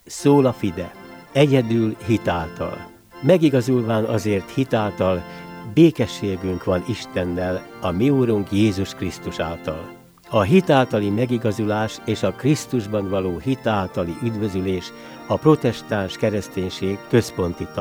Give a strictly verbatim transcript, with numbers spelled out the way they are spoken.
szól a fide, egyedül hitáltal. Megigazulván azért hitáltal, békességünk van Istennel, a mi Úrunk Jézus Krisztus által. A hitáltali megigazulás és a Krisztusban való hitáltali üdvözülés a protestáns kereszténység központi